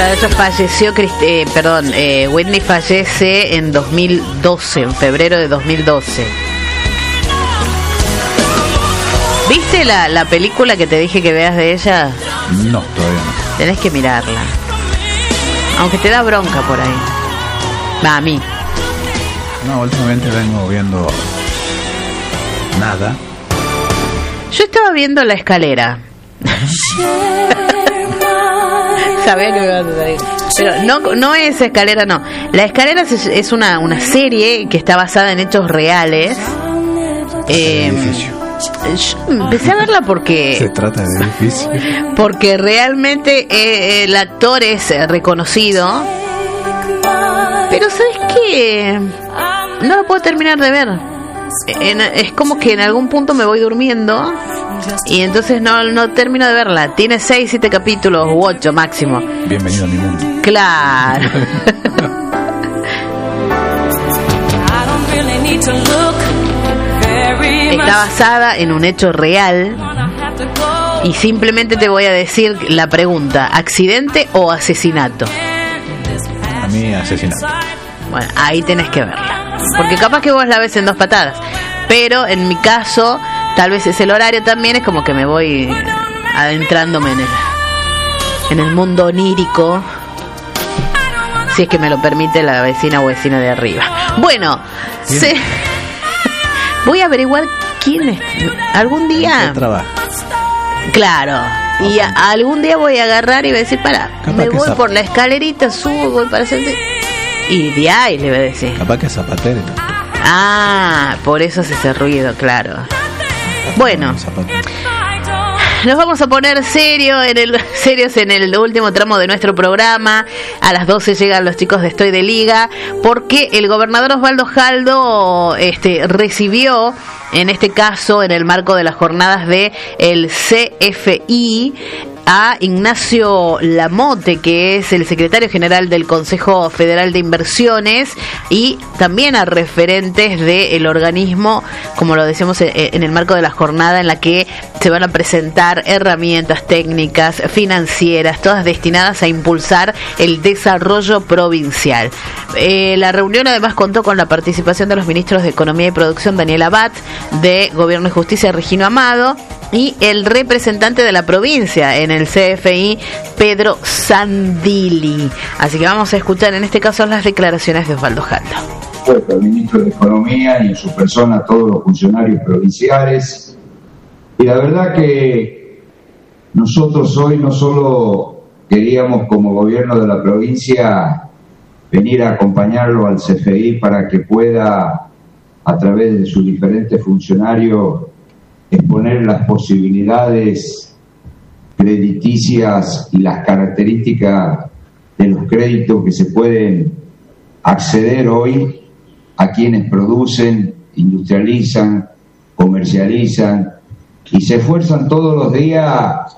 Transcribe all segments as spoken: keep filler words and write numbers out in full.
Claro, eso falleció, eh, perdón, eh, Whitney fallece en dos mil doce, en febrero de dos mil doce. ¿Viste la, la película que te dije que veas de ella? No, todavía no. Tenés que mirarla. Aunque te da bronca por ahí. Va, a mí. No, últimamente vengo viendo nada. Yo estaba viendo La Escalera. Sabía que me ibas a decir. Pero no, no es Escalera, no. La Escalera es, es una, una serie que está basada en hechos reales. Eh, edificio. Yo empecé a verla porque se trata de edificio. Porque realmente eh, el actor es reconocido. Pero ¿sabes qué? No lo puedo terminar de ver. En, es como que en algún punto me voy durmiendo y entonces no, no termino de verla. Tiene seis, siete capítulos u ocho máximo. Bienvenido a mi mundo. Claro. Está basada en un hecho real y simplemente te voy a decir la pregunta: ¿accidente o asesinato? A mí asesinato. Bueno, ahí tenés que verla, porque capaz que vos la ves en dos patadas, pero en mi caso tal vez es el horario también, es como que me voy adentrándome en el, en el mundo onírico, si es que me lo permite la vecina o vecino de arriba. Bueno, se... voy a averiguar quién es. Algún día... trabaja. Claro. Y a, algún día voy a agarrar y voy a decir, pará, capaz me voy por la escalerita, subo, voy para hacer... Y de ahí le voy a decir. Capaz que es zapatero. Ah, por eso hace ese ruido, claro. Bueno, nos vamos a poner serio en el, serios en el último tramo de nuestro programa. A las doce llegan los chicos de Estoy de Liga, porque el gobernador Osvaldo Jaldo este, recibió, en este caso, en el marco de las jornadas de el C F I, a Ignacio Lamote, que es el secretario general del Consejo Federal de Inversiones, y también a referentes del organismo, como lo decimos en el marco de la jornada, en la que se van a presentar herramientas técnicas, financieras, todas destinadas a impulsar el desarrollo provincial. Eh, la reunión además contó con la participación de los ministros de Economía y Producción, Daniel Abad, de Gobierno y Justicia, Regino Amado, y el representante de la provincia en el C F I, Pedro Sandili. Así que vamos a escuchar en este caso las declaraciones de Osvaldo Jaldo. El ministro de Economía y en su persona a todos los funcionarios provinciales. Y la verdad que nosotros hoy no solo queríamos como gobierno de la provincia venir a acompañarlo al C F I para que pueda, a través de sus diferentes funcionarios, exponer las posibilidades crediticias y las características de los créditos que se pueden acceder hoy a quienes producen, industrializan, comercializan y se esfuerzan todos los días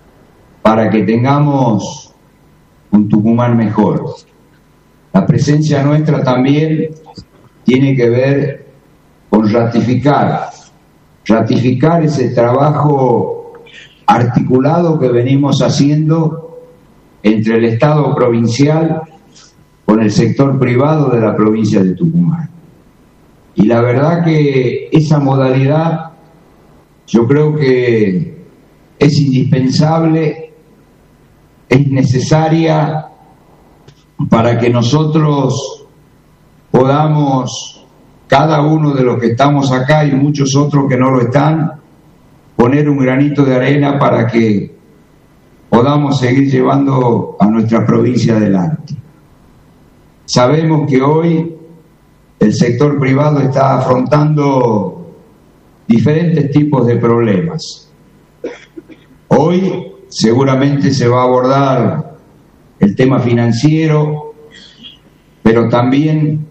para que tengamos un Tucumán mejor. La presencia nuestra también tiene que ver con ratificar ratificar ese trabajo articulado que venimos haciendo entre el Estado provincial con el sector privado de la provincia de Tucumán. Y la verdad que esa modalidad yo creo que es indispensable, es necesaria para que nosotros podamos, cada uno de los que estamos acá y muchos otros que no lo están, poner un granito de arena para que podamos seguir llevando a nuestra provincia adelante. Sabemos que hoy el sector privado está afrontando diferentes tipos de problemas. Hoy seguramente se va a abordar el tema financiero, pero también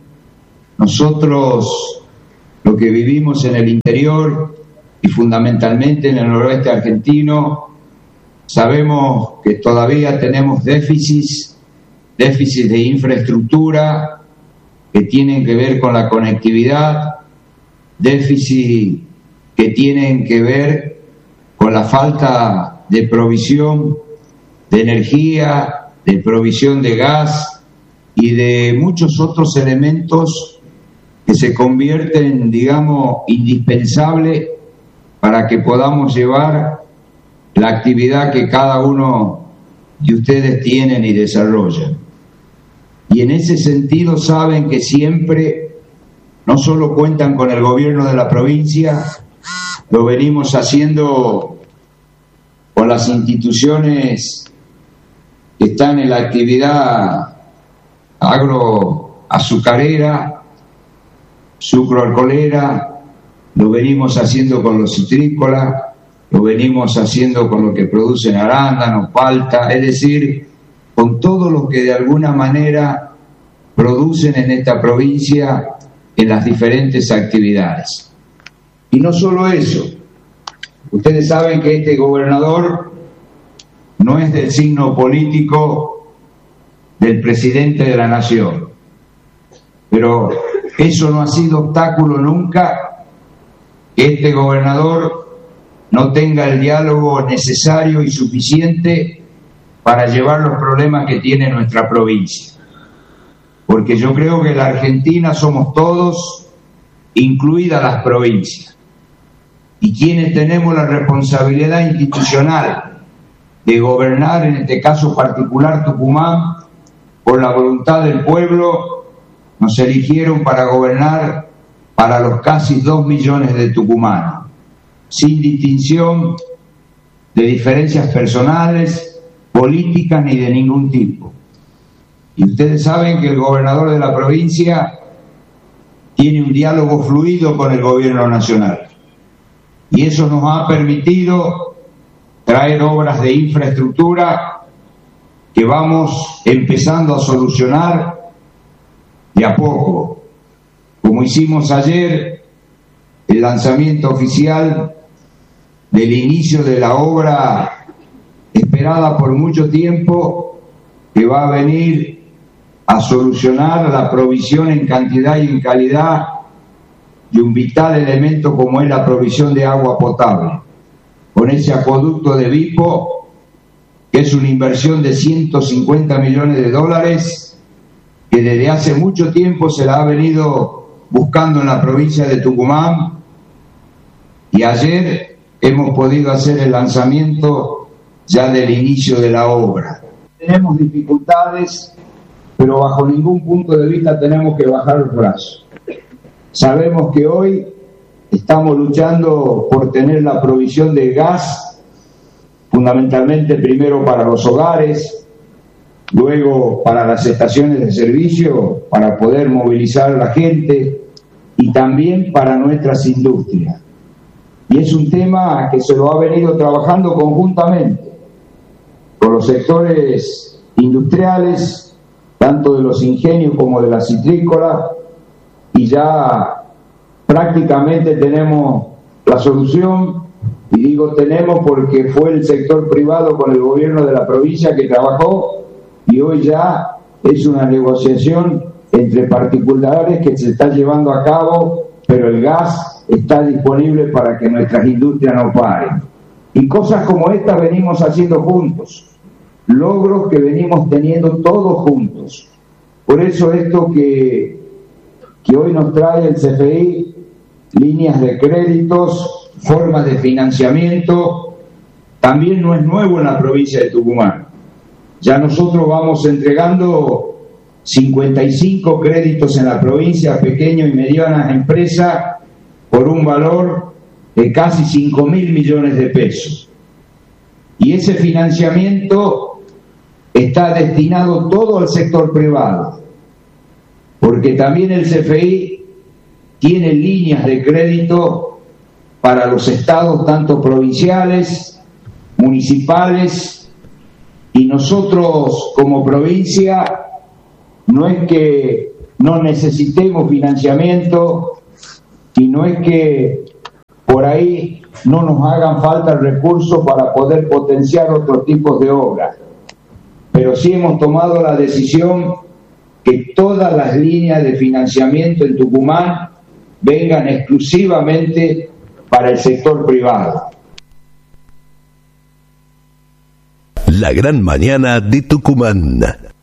nosotros, lo que vivimos en el interior y fundamentalmente en el noroeste argentino, sabemos que todavía tenemos déficits, déficits de infraestructura que tienen que ver con la conectividad, déficits que tienen que ver con la falta de provisión de energía de provisión de gas y de muchos otros elementos que se convierten, digamos, indispensables para que podamos llevar la actividad que cada uno de ustedes tienen y desarrollan. Y en ese sentido saben que siempre no solo cuentan con el gobierno de la provincia, lo venimos haciendo con las instituciones que están en la actividad agroazucarera, sucroalcoholera, lo venimos haciendo con los citrícolas, lo venimos haciendo con lo que producen arándanos, palta, es decir, con todo lo que de alguna manera producen en esta provincia en las diferentes actividades. Y no solo eso, ustedes saben que este gobernador no es del signo político del presidente de la nación, pero eso no ha sido obstáculo nunca que este gobernador no tenga el diálogo necesario y suficiente para llevar los problemas que tiene nuestra provincia. Porque yo creo que la Argentina somos todos, incluidas las provincias. Y quienes tenemos la responsabilidad institucional de gobernar, en este caso particular Tucumán, por la voluntad del pueblo, nos eligieron para gobernar para los casi dos millones de tucumanos, sin distinción de diferencias personales, políticas ni de ningún tipo. Y ustedes saben que el gobernador de la provincia tiene un diálogo fluido con el gobierno nacional. Y eso nos ha permitido traer obras de infraestructura que vamos empezando a solucionar de a poco. Como hicimos ayer, el lanzamiento oficial del inicio de la obra esperada por mucho tiempo, que va a venir a solucionar la provisión en cantidad y en calidad de un vital elemento como es la provisión de agua potable, con ese acueducto de Vipo, que es una inversión de ciento cincuenta millones de dólares, que desde hace mucho tiempo se la ha venido buscando en la provincia de Tucumán, y ayer hemos podido hacer el lanzamiento ya del inicio de la obra. Tenemos dificultades, pero bajo ningún punto de vista tenemos que bajar los brazos. Sabemos que hoy estamos luchando por tener la provisión de gas, fundamentalmente primero para los hogares, luego para las estaciones de servicio, para poder movilizar a la gente, y también para nuestras industrias. Y es un tema que se lo ha venido trabajando conjuntamente con los sectores industriales, tanto de los ingenios como de la citrícola, y ya prácticamente tenemos la solución. Y digo tenemos porque fue el sector privado con el gobierno de la provincia que trabajó, y hoy ya es una negociación entre particulares que se está llevando a cabo, pero el gas está disponible para que nuestras industrias no paren. Y cosas como estas venimos haciendo juntos, logros que venimos teniendo todos juntos. Por eso esto que, que hoy nos trae el C F I, líneas de créditos, formas de financiamiento, también no es nuevo en la provincia de Tucumán. Ya nosotros vamos entregando cincuenta y cinco créditos en la provincia a pequeñas y medianas empresas por un valor de casi cinco mil millones de pesos. Y ese financiamiento está destinado todo al sector privado, porque también el C F I tiene líneas de crédito para los estados, tanto provinciales, municipales, y nosotros como provincia no es que no necesitemos financiamiento, y no es que por ahí no nos hagan falta recursos para poder potenciar otros tipos de obras, pero sí hemos tomado la decisión que todas las líneas de financiamiento en Tucumán vengan exclusivamente para el sector privado. La gran mañana de Tucumán.